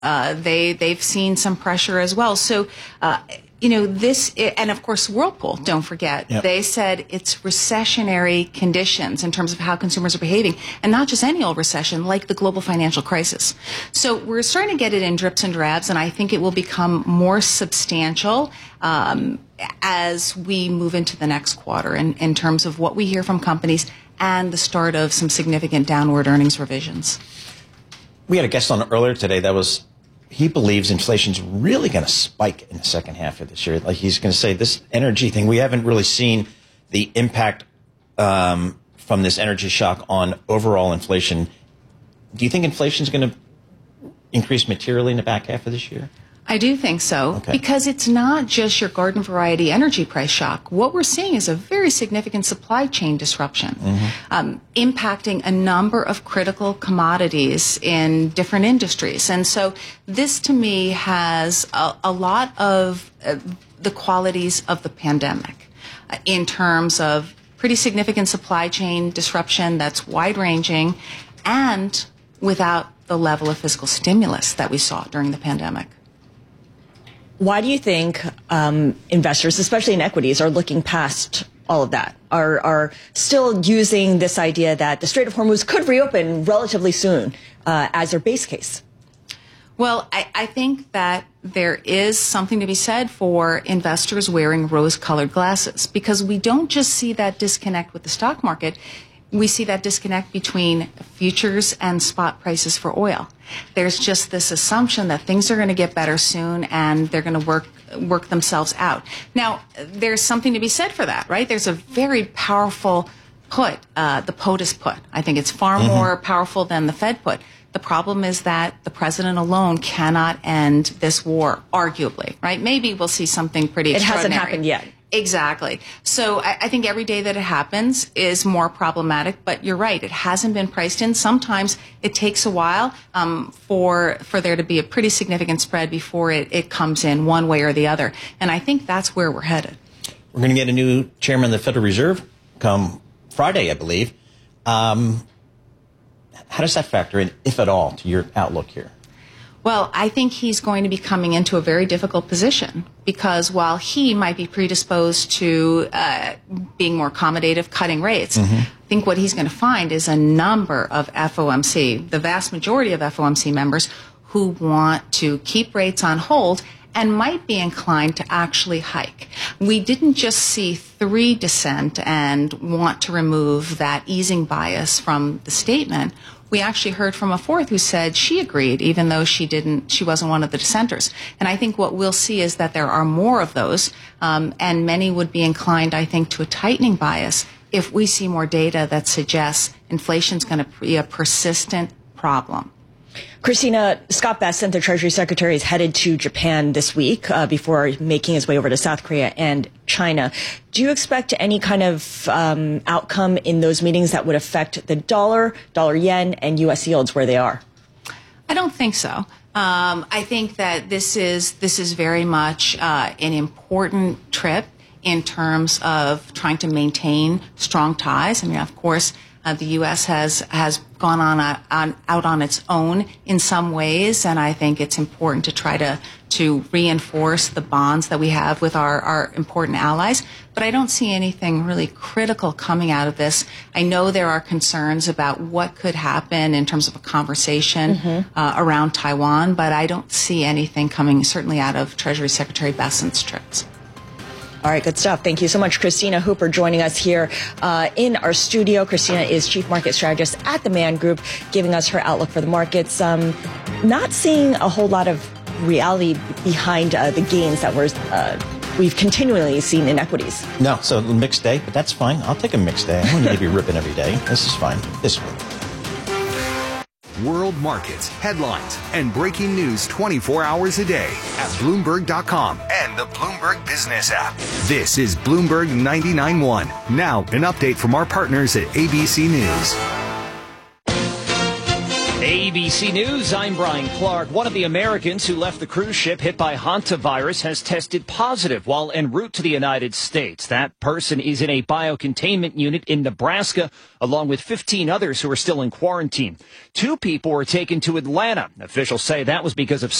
They've seen some pressure as well. So, and of course, Whirlpool, don't forget, they said it's recessionary conditions in terms of how consumers are behaving, and not just any old recession, like the global financial crisis. So we're starting to get it in drips and drabs, and I think it will become more substantial as we move into the next quarter in terms of what we hear from companies and the start of some significant downward earnings revisions. We had a guest on earlier today he believes inflation's really going to spike in the second half of this year. Like, he's going to say this energy thing, we haven't really seen the impact from this energy shock on overall inflation. Do you think inflation's going to increase materially in the back half of this year? I do think so, because it's not just your garden variety energy price shock. What we're seeing is a very significant supply chain disruption, impacting a number of critical commodities in different industries. And so this, to me, has a lot of the qualities of the pandemic in terms of pretty significant supply chain disruption that's wide-ranging and without the level of fiscal stimulus that we saw during the pandemic. Why do you think investors, especially in equities, are looking past all of that, are still using this idea that the Strait of Hormuz could reopen relatively soon as their base case? Well, I think that there is something to be said for investors wearing rose-colored glasses, because we don't just see that disconnect with the stock market. We see that disconnect between futures and spot prices for oil. There's just this assumption that things are going to get better soon and they're going to work themselves out. Now, there's something to be said for that, right? There's a very powerful put, the POTUS put. I think it's far more powerful than the Fed put. The problem is that the president alone cannot end this war, arguably, right? Maybe we'll see something pretty extraordinary. It hasn't happened yet. Exactly. So I think every day that it happens is more problematic, but you're right, it hasn't been priced in. Sometimes it takes a while for there to be a pretty significant spread before it comes in one way or the other. And I think that's where we're headed. We're going to get a new chairman of the Federal Reserve come Friday, I believe. How does that factor in, if at all, to your outlook here? Well, I think he's going to be coming into a very difficult position, because while he might be predisposed to being more accommodative, cutting rates, I think what he's going to find is a number of FOMC, the vast majority of FOMC members, who want to keep rates on hold and might be inclined to actually hike. We didn't just see 3 dissent and want to remove that easing bias from the statement. We actually heard from a 4th who said she agreed, even though she wasn't one of the dissenters. And I think what we'll see is that there are more of those, and many would be inclined, I think, to a tightening bias if we see more data that suggests inflation's going to be a persistent problem. Christina, Scott Bessent, the Treasury Secretary, is headed to Japan this week before making his way over to South Korea and China. Do you expect any kind of outcome in those meetings that would affect the dollar yen, and U.S. yields where they are? I don't think so. I think that this is very much an important trip in terms of trying to maintain strong ties. I mean, of course, the U.S. has gone out on its own in some ways, and I think it's important to try to reinforce the bonds that we have with our important allies. But I don't see anything really critical coming out of this. I know there are concerns about what could happen in terms of a conversation around Taiwan, but I don't see anything coming certainly out of Treasury Secretary Bessent's trips. All right, good stuff. Thank you so much, Christina Hooper, joining us here in our studio. Christina is Chief Market Strategist at the Man Group, giving us her outlook for the markets. Not seeing a whole lot of reality behind the gains that we've continually seen in equities. No, so a mixed day, but that's fine. I'll take a mixed day. I don't need to be ripping every day. This is fine. This week. World markets, headlines, and breaking news 24 hours a day at Bloomberg.com and the Bloomberg Business app. This is Bloomberg 99.1. Now, an update from our partners at ABC News. ABC News, I'm Brian Clark. One of the Americans who left the cruise ship hit by hantavirus has tested positive while en route to the United States. That person is in a biocontainment unit in Nebraska, along with 15 others who are still in quarantine. 2 people were taken to Atlanta. Officials say that was because of